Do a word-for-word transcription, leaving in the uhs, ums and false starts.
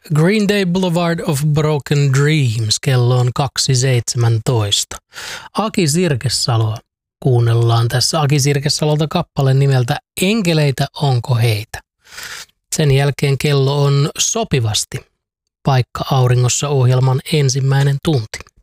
Green Day Boulevard of Broken Dreams, kello on kaksi seitsemäntoista. Aki Sirkesaloa kuunnellaan tässä Aki Sirkesalolta kappale nimeltä Enkeleitä onko heitä. Sen jälkeen kello on sopivasti Paikka auringossa -ohjelman ensimmäinen tunti.